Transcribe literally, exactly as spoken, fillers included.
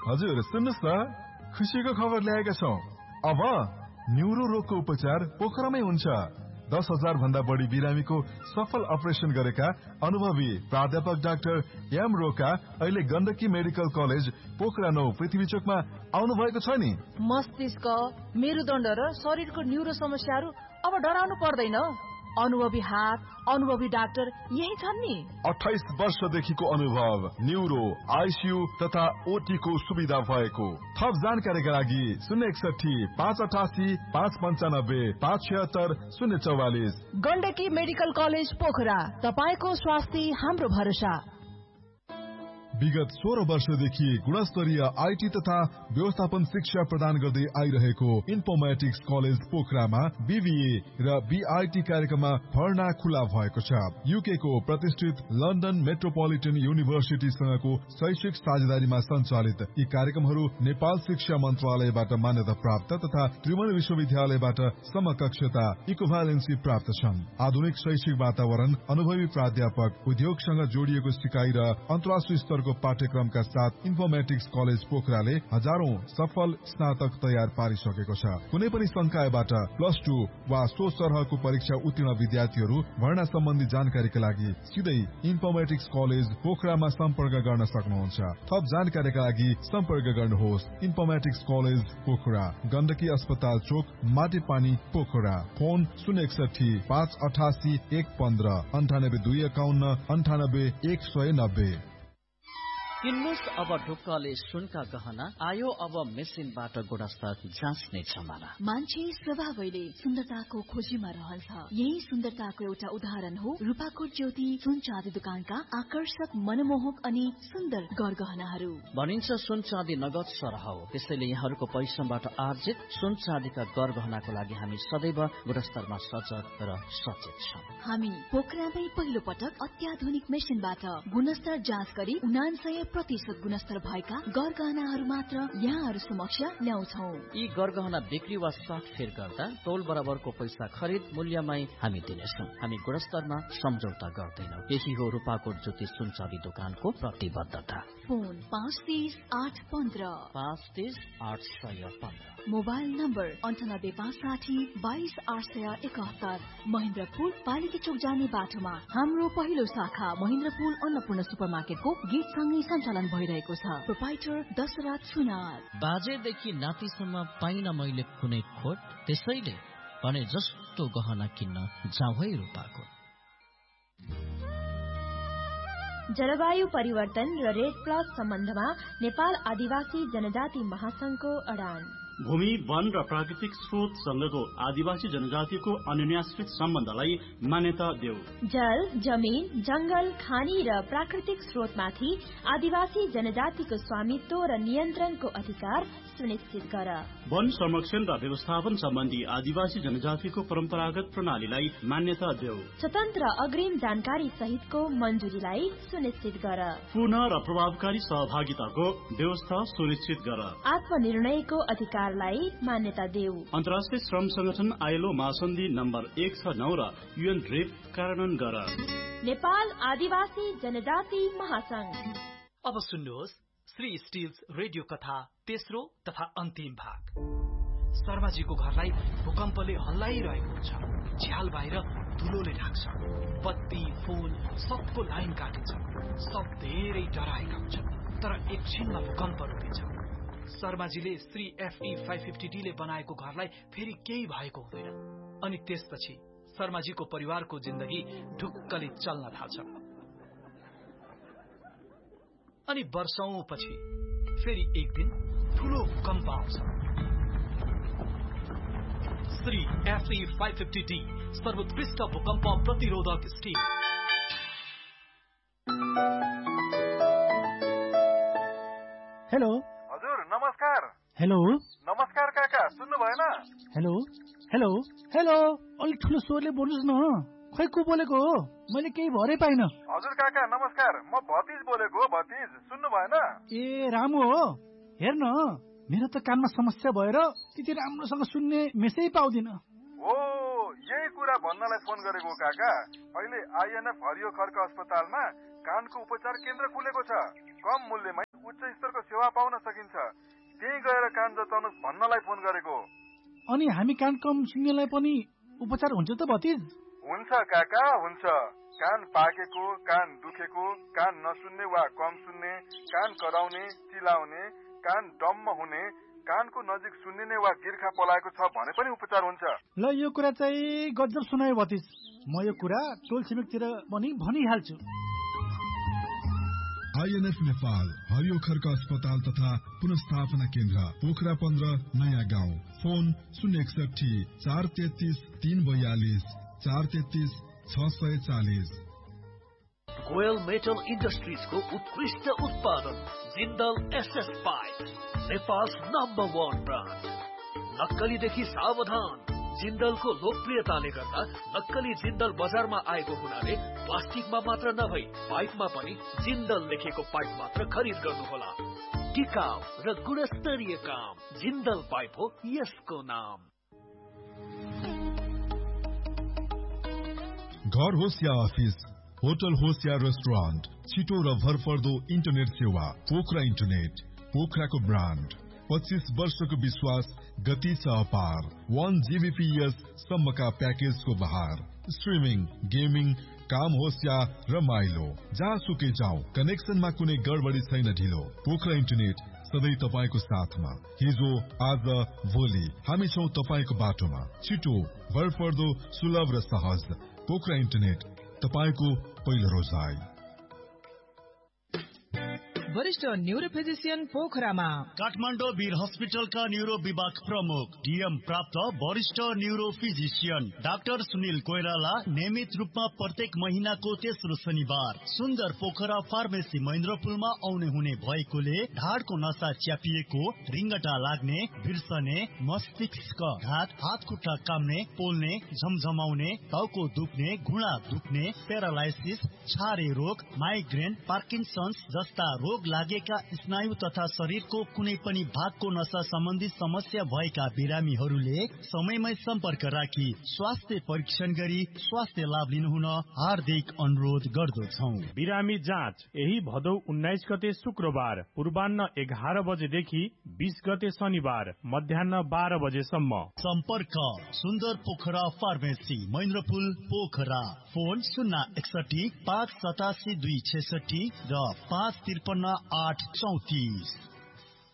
हजुर सुन्नुस् न, खुसीको खबर ल्याएका छौं। अब न्युरो रोगको उपचार पोखरामै हुन्छ। दस हजार भन्दा बढी बिरामीको सफल अपरेसन गरेका अनुभवी प्राध्यापक डाक्टर एम रोका अहिले गण्डकी मेडिकल कलेज पोखरा नौ पृथ्वी चोकमा आउनु भएको छ नि। मस्तिष्क, मेरुदण्ड र शरीरको न्युरो समस्याहरू अब डराउनु पर्दैन। अनुभवी हात, अनुभवी डाक्टर यही छन् नि। अठाइस वर्षदेखिको अनुभव, न्युरो, आइसियू तथा ओटी को सुविधा भएको। थप जानकारीका लागि शून्य एकसठी पाँच अठासी पाँच पन्चानब्बे पाँच छिहत्तर शून्य चौवालिस। गण्डकी मेडिकल कलेज पोखरा, तपाईको स्वास्थ्य हाम्रो भरोसा। विगत सोह्र वर्षदेखि गुणस्तरीय आइटी तथा व्यवस्थापन शिक्षा प्रदान गर्दै आइरहेको इन्फोर्मेटिक्स कलेज पोखरामा बीबीए र बीआईटी कार्यक्रममा भर्ना खुला भएको छ। युके को प्रतिष्ठित लन्डन मेट्रोपोलिटन युनिभर्सिटीसँगको शैक्षिक साझेदारीमा सञ्चालित यी कार्यक्रमहरू नेपाल शिक्षा मन्त्रालयबाट मान्यता प्राप्त तथा त्रिभुवन विश्वविद्यालयबाट समकक्षता इक्विभ्यालेन्सी प्राप्त छन्। आधुनिक शैक्षिक वातावरण, अनुभवी प्राध्यापक, उद्योगसँग जोडिएको सिकाइ र अन्तर्राष्ट्रिय स्तरको पाठ्यक्रमका साथ इन्फोर्मेटिक्स कलेज पोखराले हजारौं सफल स्नातक तयार पारिसकेको छ। कुनै पनि संकायबाट प्लस टू वा सो सरहको परीक्षा उत्तीर्ण विद्यार्थीहरू भर्ना सम्बन्धी जानकारीका लागि सिधै इन्फोर्मेटिक्स कलेज पोखरामा सम्पर्क गर्न सक्नुहुन्छ। थप जानकारीका लागि सम्पर्क गर्नुहोस् इन्फोर्मेटिक्स कलेज पोखरा, गण्डकी अस्पताल चोक, माटेपानी पोखरा। फोन शून्य एकसठी पाँच अठासी एक पन्ध्र अन्ठानब्बे दुई एकाउन्न अन्ठानब्बे एक सय नब्बे। किन्नुस् अब ढुक्कले सुनका गहना आयो अब मेसिनबाट गुणस्तर जाँच्ने जमाना। मान्छे स्वभावैले सुन्दरताको खोजीमा रहन्छ। यही सुन्दरताको एउटा उदाहरण हो रूपाकोट ज्योति सुन चाँदी दुकानका आकर्षक, मनमोहक अनि सुन्दर गरगहनाहरू। भनिन्छ सुन चाँदी नगद सरह हो, त्यसैले यहाँहरूको परिश्रमबाट आर्जित सुन चाँदीका गरगहनाको लागि हामी सदैव गुणस्तरमा सजग र सचेत छौँ। हामी पोखरामै पहिलो पटक अत्याधुनिक मेसिनबाट गुणस्तर जाँच गरी उनान्सय प्रतिशत गुणस्तर भएका गरगहनाहरू मात्र यहाँहरू समक्ष ल्याउँछौ। यी गरगहना बिक्री वा साटफेर गर्दा तोल बराबरको पैसा खरिद मूल्यमै हामी दिनेछौँ। हामी गुणस्तरमा सम्झौता गर्दैनौँ। यही हो रूपाकोट ज्योति सुन चाँदी दोकानको प्रतिबद्धता। फोन पाँच तीस आठ पन्ध्र पाँच तीस आठ सय पन्ध्र। मोबाइल नम्बर अन्ठानब्बे पाँच साठी बाइस आठ सय एकात्तर। महेन्द्रपुर पालिका चोक जाने बाटोमा हाम्रो पहिलो शाखा महेन्द्रपुर अन्नपूर्ण सुपर मार्केटको गेटसँगै सञ्चालन भइरहेको छ। प्रोपाइटर दशरथ सुनार। बाजेदेखि नातिसम्म पाइन मैले कुनै खोट, त्यसैले भने जस्तो गहना किन्न जाउँ है रूपाकोट। जलवायु परिवर्तन र रेड क्रस सम्बन्धमा नेपाल आदिवासी जनजाति महासंघको अडान। भूमि, वन र प्राकृतिक स्रोतसँगको आदिवासी जनजातिको अन्योन्याश्रित सम्बन्धलाई मान्यता देऊ। जल, जमीन, जंगल, खानी र प्राकृतिक स्रोतमाथि आदिवासी जनजातिको स्वामित्व र नियन्त्रणको अधिकार सुनिश्चित गर। वन संरक्षण र व्यवस्थापन सम्बन्धी आदिवासी जनजातिको परम्परागत प्रणालीलाई मान्यता देऊ। स्वतन्त्र अग्रिम जानकारी सहितको मञ्जुरीलाई सुनिश्चित गर। पूर्ण र प्रभावकारी सहभागिताको व्यवस्था सुनिश्चित गर। आत्मनिर्णयको अधिकारलाई मान्यता देऊ। अन्तर्राष्ट्रिय श्रम संगठन आइएलओ महासन्धि नम्बर एक छ नौ र युएन ड्रेप कार्यान्वयन गर। नेपाल आदिवासी जनजाति महासंघ। अब सुन्नुहोस् श्री स्टिल्स रेडियो कथा तेस्रो तथा अन्तिम भाग। शर्माजीको घरलाई भूकम्पले हल्लाइरहेको हुन्छ। झ्याल बाहिर धुलोले ढाक्छ। बत्ती, फोन सबको लाइन काटिन्छ। सब धेरै डराएका हुन्छन्, तर एकछिनमा भूकम्प रोकिन्छ। शर्माजीले Shri FE five fifty D ले बनाएको घरलाई फेरि केही भएको हुँदैन। अनि त्यसपछि शर्माजीको परिवारको जिन्दगी ढुक्कले चल्न थाल्छ। अनि वर्षौंपछि फेरि एक दिन ठूलो भूकम्प आउँछ। Shri FE five fifty D सर्वोत्कृष्ट भूकम्प प्रतिरोधक स्टिल। हेलो हजुर नमस्कार। हेलो नमस्कार काका, सुन्नु भएन? हेलो हेलो हेलो अलिक ठुलो स्वरले बोल्नुहोस् न। खै को बोलेको हो? मैले केही भरै पाइन। हजुर काका नमस्कार, म भतिज बोलेको हो। भतिज सुन्नु भएन? ए रामु हो। हेर्न मेरो त कानमा समस्या भएर त्यति राम्रोसँग सुन्ने मेसै पाउँदिन। ओ यही कुरा भन्नलाई फोन गरेको काका। अहिले आइएनएफ हरियो खर्क अस्पतालमा कानको उपचार केन्द्र खुलेको छ। कम मूल्यमै उच्च स्तरको सेवा पाउन सकिन्छ। त्यही गएर कान जचाउनुहोस् भन्नलाई फोन गरेको। अनि हामी कान कम सुन्नेलाई पनि उपचार हुन्छ त भतिज? हुन्छ काका, हुन्छ। कान पाकेको, कान दुखेको, कान नसुन्ने वा कम सुन्ने, कान कराउने, चिलाउने, कान डम्म हुने, कानको नजिक सुन्निने वा गिर्खा पलाएको छ भने पनि उपचार हुन्छ। ल यो कुरा चाहिँ गजब सुनायो भतिज। म यो कुरा टोल छिमेकतिर पनि भनिहाल्छु। आइएनएफ नेपाल हरियो खर्क अस्पताल तथा पुनस्थापना केन्द्र पोखरा पन्ध्र नयाँ गाउँ। फोन शून्य एकसठी चार तेत्तीस तीन बयालीस चार तेत्तीस छ सय चालिस। गोयल मेटल इन्डस्ट्रिजको उत्कृष्ट उत्पादन Jindal SS pipe, Nepal number one brand. नक्कलीदेखि सावधान। जिन्दलको लोकप्रियताले गर्दा नक्कली जिन्दल बजारमा आएको हुनाले प्लास्टिकमा मात्र नभई पाइपमा पनि जिन्दल लेखेको पाइप मात्र खरिद गर्नुहोला। टिकाउ र गुणस्तरीय काम जिन्दल पाइप हो यसको नाम। घर होस् या अफिस, होटल होस् या रेस्टुरेन्ट, छिटो र भरपर्दो इन्टरनेट सेवा पोखरा इन्टरनेट, पोखराको ब्रान्ड। पच्चीस वर्षको विश्वास, गति छ अपार। वन जीबीपीएस सम्मका प्याकेजको बहार। स्ट्रिमिङ, गेमिङ, काम होस् या रमाइलो, जहाँ सुकै जाउँ कनेक्सनमा कुनै गडबडी छैन ढिलो। पोखरा इन्टरनेट सधैँ तपाईँको साथमा। हिजो आज भोलि हामी छौँ तपाईँको बाटोमा। छिटो, भरपर्दो, सुलभ र सहज पोखरा इन्टरनेट, तपाईँको पहिलो रोजाइ। वरिष्ठ न्यूरो फिजिशियन पोखरामा काठमाडौँ वीर हस्पिटलका न्यूरो विभाग प्रमुख डीएम प्राप्त वरिष्ठ neuro physician doctor Sunil Koirala नियमित रूपमा प्रत्येक महिनाको तेस्रो शनिबार सुन्दर पोखरा फार्मेसी महेन्द्रपुलमा आउने हुने भएकोले ढाडको नसा च्यापिएको, रिङ्गटा लाग्ने, बिर्सने, मस्तिष्क घात, हात खुट्टा काम्ने, पोल्ने, झमझमाउने, टाउको दुख्ने, घुँडा दुख्ने, प्यारालाइसिस, छारे रोग, माइग्रेन, पार्किन्सन्स जस्ता रोग लागेका स्नायु तथा शरीरको कुनै पनि भागको नसा सम्बन्धी समस्या भएका बिरामीहरूले समयमै सम्पर्क राखी स्वास्थ्य परीक्षण गरी स्वास्थ्य लाभ लिनुहुन हार्दिक अनुरोध गर्दछौं। बिरामी जाँच यही भदौ उन्नाइस गते शुक्रबार पूर्वान्न एघार बजेदेखि बीस गते शनिबार मध्याह बाह्र बजेसम्म। सम्पर्क सुन्दर पोखरा फार्मेसी महेन्द्रपुल पोखरा। फोन शून्य एकसठी पाँच सतासी दुई छेसठी र पाँच त्रिपन्न आठ चौतिस।